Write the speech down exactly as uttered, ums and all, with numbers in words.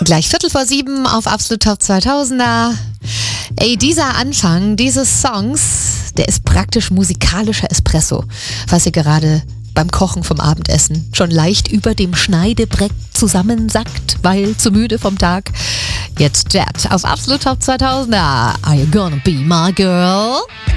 Gleich Viertel vor sieben auf Absolut Top zweitausender. Ey, dieser Anfang dieses Songs, der ist praktisch musikalischer Espresso, was ihr gerade beim Kochen vom Abendessen schon leicht über dem Schneidebrett zusammensackt, weil zu müde vom Tag. Jetzt Jet auf Absolut Top zweitausender. Are you gonna be my girl?